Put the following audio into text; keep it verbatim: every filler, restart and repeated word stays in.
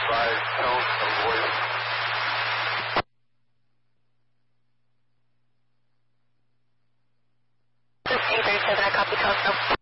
advise tone of voice. This is eight thirty-seven, I copy telescope.